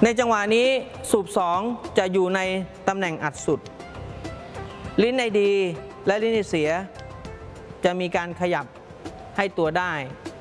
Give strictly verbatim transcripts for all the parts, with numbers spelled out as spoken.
ในจังหวะนี้สูบสองจะอยู่ในตำแหน่งอัดสุดลิ้นในดีและลิ้นในเสียจะมีการขยับให้ตัวได้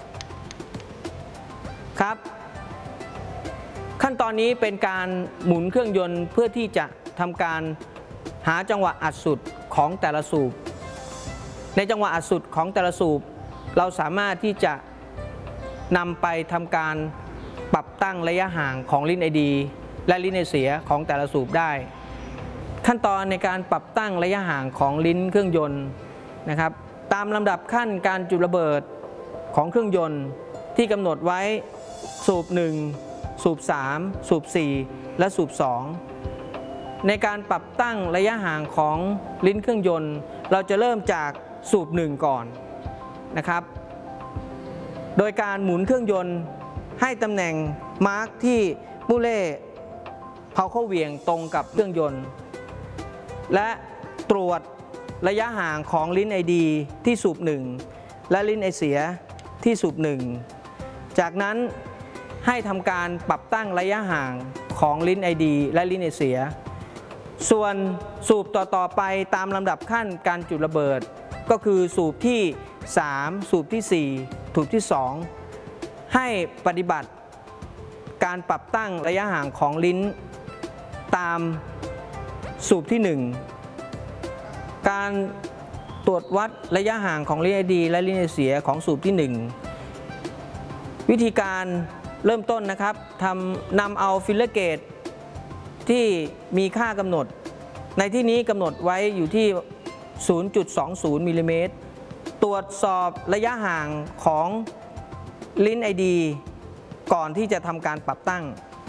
ครับขั้นตอนนี้เป็นการหมุนเครื่องยนต์เพื่อที่จะทำการหาจังหวะอัดสุดของแต่ละสูบในจังหวะอัดสุดของแต่ละสูบเราสามารถที่จะนำไปทำการปรับตั้งระยะห่างของลิ้นไอดีและลิ้นไอเสียของแต่ละสูบได้ขั้นตอนในการปรับตั้งระยะห่างของลิ้นเครื่องยนต์นะครับตามลำดับขั้นการจุดระเบิดของเครื่องยนต์ที่กำหนดไว้สูบหนึ่งสูบสามสูบสี่และสูบสองในการปรับตั้งระยะห่างของลิ้นเครื่องยนต์เราจะเริ่มจากสูบหนึ่งก่อนนะครับโดยการหมุนเครื่องยนต์ให้ตำแหน่งมาร์กที่มูเล่เผาเข้าเหวี่ยงตรงกับเครื่องยนต์และตรวจระยะห่างของลิ้นไอดีที่สูบหนึ่งและลิ้นไอเสียที่สูบหนึ่งจากนั้นให้ทำการปรับตั้งระยะห่างของลิ้นไอดีและลิ้นไอเสียส่วนสูบต่อๆไปตามลำดับขั้นการจุดระเบิดก็คือสูบที่สามสูบที่สี่สูบที่สองให้ปฏิบัติการปรับตั้งระยะห่างของลิ้นตามสูบที่หนึ่งการตรวจวัดระยะห่างของลิ้นไอดีและลิ้นไอเสียของสูบที่หนึ่งวิธีการเริ่มต้นนะครับทำนำเอาฟิลเลอร์เกจที่มีค่ากำหนดในที่นี้กำหนดไว้อยู่ที่ ศูนย์จุดสองศูนย์ มิลลิเมตรตรวจสอบระยะห่างของลิ้นไอดีก่อนที่จะทำการปรับตั้ง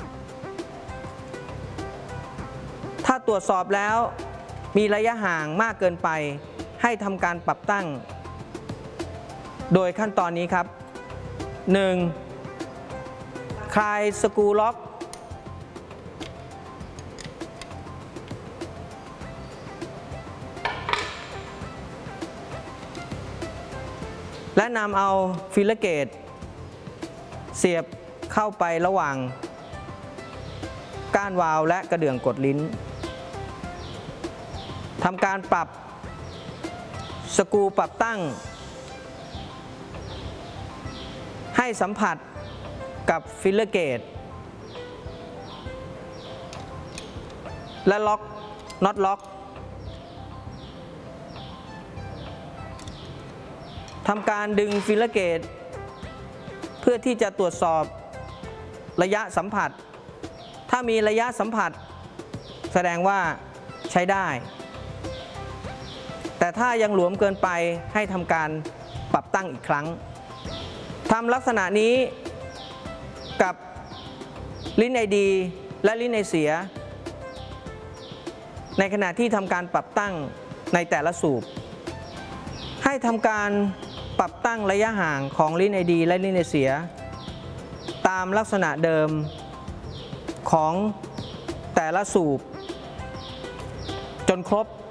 ถ้าตรวจสอบแล้วมีระยะห่างมากเกินไปให้ทำการปรับตั้งโดยขั้นตอนนี้ครับ หนึ่ง. คลายสกรูล็อกและนำเอาฟิลเลอร์เกจเสียบเข้าไประหว่างก้านวาล์วและกระเดื่องกดลิ้นทำการปรับสกรูปรับตั้งให้สัมผัสกับฟิลเลอร์เกจและล็อกน็อตล็อกทำการดึงฟิลเลอร์เกจเพื่อที่จะตรวจสอบระยะสัมผัสถ้ามีระยะสัมผัสแสดงว่าใช้ได้แต่ถ้ายังหลวมเกินไปให้ทำการปรับตั้งอีกครั้งทำลักษณะนี้กับลิ้นไอดีและลิ้นไอเสียในขณะที่ทำการปรับตั้งในแต่ละสูบให้ทำการปรับตั้งระยะห่างของลิ้นไอดีและลิ้นไอเสียตามลักษณะเดิมของแต่ละสูบจนครบ